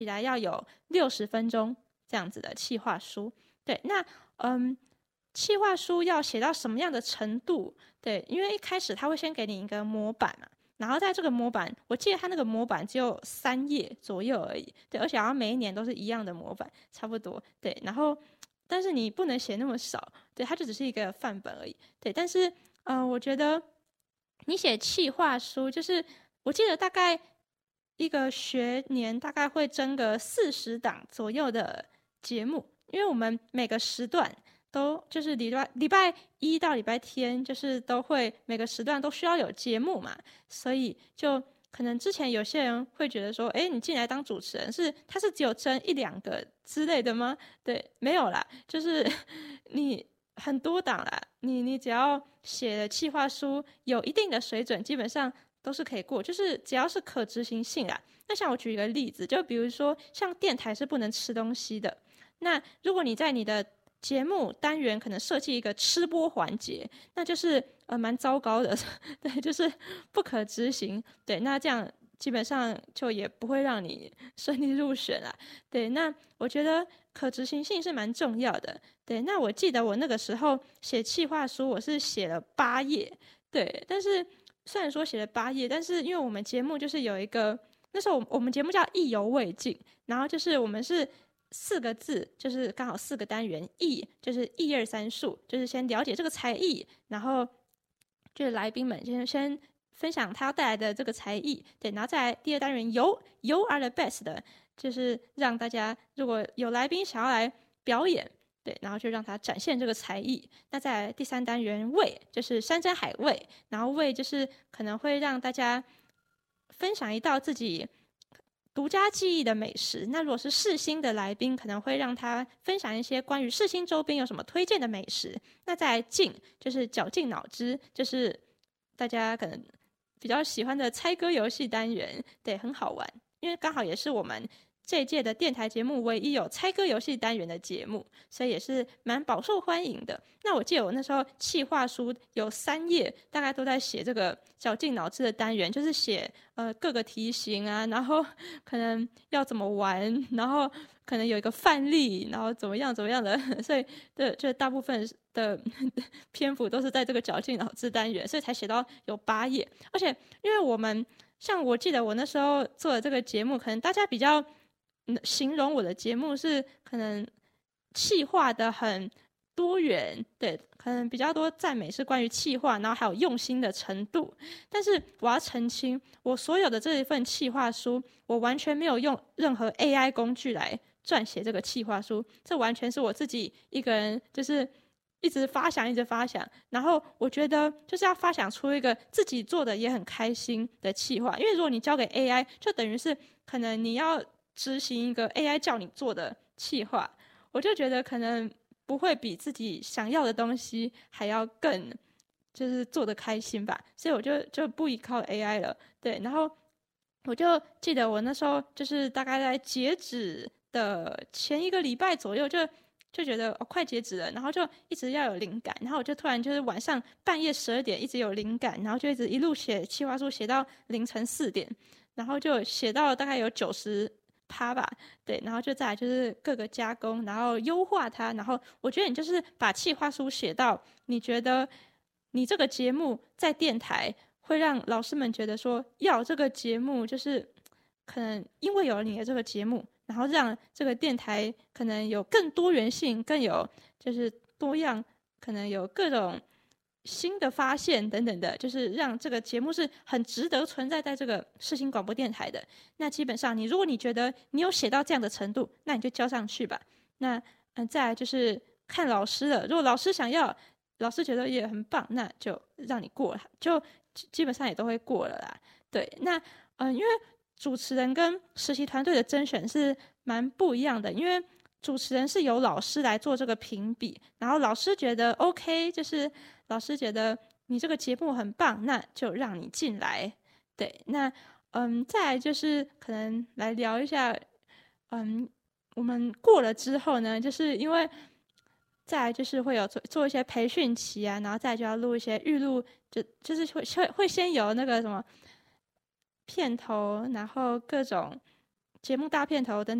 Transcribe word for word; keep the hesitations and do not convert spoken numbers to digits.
起来要有六十分钟这样子的企划书。对，那嗯，企划书要写到什么样的程度？对，因为一开始他会先给你一个模板嘛，然后在这个模板，我记得他那个模板只有三页左右而已。对，而且好像每一年都是一样的模板，差不多。对，然后但是你不能写那么少，对，它就只是一个范本而已。对，但是呃，我觉得你写企划书，就是我记得大概一个学年大概会征个四十档左右的节目，因为我们每个时段都就是礼拜礼拜一到礼拜天，就是都会每个时段都需要有节目嘛，所以就可能之前有些人会觉得说，哎，你进来当主持人是他是只有征一两个之类的吗？对，没有啦，就是你很多档啦，你你只要写的企划书有一定的水准，基本上都是可以过，就是只要是可执行性啦。那像我举一个例子，就比如说像电台是不能吃东西的，那如果你在你的节目单元可能设计一个吃播环节，那就是呃蛮糟糕的，对，就是不可执行。对，那这样基本上就也不会让你顺利入选啦。对，那我觉得可执行性是蛮重要的。对，那我记得我那个时候写企划书，我是写了八页。对，但是虽然说写了八页，但是因为我们节目就是有一个，那时候我们节目叫意犹未尽，然后就是我们是四个字，就是刚好四个单元，意就是一二三数，就是先了解这个才艺，然后就是来宾们先先分享他要带来的这个才艺，对，然后再来第二单元由 You are the best 的，就是让大家如果有来宾想要来表演，对，然后就让他展现这个才艺。那在第三单元味就是山珍海味，然后味就是可能会让大家分享一道自己独家记忆的美食。那如果是世新的来宾，可能会让他分享一些关于世新周边有什么推荐的美食。那再来劲就是绞尽脑汁，就是大家可能比较喜欢的猜歌游戏单元，对，很好玩，因为刚好也是我们这一届的电台节目唯一有猜歌游戏单元的节目，所以也是蛮饱受欢迎的。那我记得我那时候企划书有三页，大概都在写这个绞尽脑汁的单元，就是写呃各个题型啊，然后可能要怎么玩，然后可能有一个范例，然后怎么样怎么样的，所以对，就大部分的篇幅都是在这个绞尽脑汁单元，所以才写到有八页。而且因为我们像我记得我那时候做的这个节目，可能大家比较形容我的节目是可能企划的很多元，对，可能比较多赞美是关于企划，然后还有用心的程度。但是我要澄清，我所有的这一份企划书，我完全没有用任何 A I 工具来撰写这个企划书，这完全是我自己一个人，就是一直发想，一直发想。然后我觉得就是要发想出一个自己做的也很开心的企划，因为如果你交给 A I， 就等于是可能你要执行一个 A I 叫你做的企划，我就觉得可能不会比自己想要的东西还要更就是做得开心吧，所以我就就不依靠 A I 了。对，然后我就记得我那时候就是大概在截止的前一个礼拜左右就就觉得哦快截止了，然后就一直要有灵感，然后我就突然就是晚上半夜十二点一直有灵感，然后就一直一路写企划书写到凌晨四点，然后就写到大概有九十趴吧，对，然后就再来就是各个加工，然后优化它，然后我觉得你就是把企划书写到你觉得你这个节目在电台会让老师们觉得说，要这个节目就是可能因为有了你的这个节目，然后让这个电台可能有更多元性，更有就是多样，可能有各种新的发现等等的，就是让这个节目是很值得存在在这个世新广播电台的。那基本上你如果你觉得你有写到这样的程度，那你就交上去吧。那嗯，再来就是看老师了，如果老师想要，老师觉得也很棒，那就让你过了，就基本上也都会过了啦。对，那嗯，因为主持人跟实习团队的甄选是蛮不一样的，因为主持人是由老师来做这个评比，然后老师觉得 OK， 就是老师觉得你这个节目很棒，那就让你进来。对，那嗯，再来就是可能来聊一下，嗯，我们过了之后呢，就是因为再来就是会有做做一些培训期啊，然后再就要录一些预录，就就是会会会先有那个什么片头，然后各种节目大片头等等。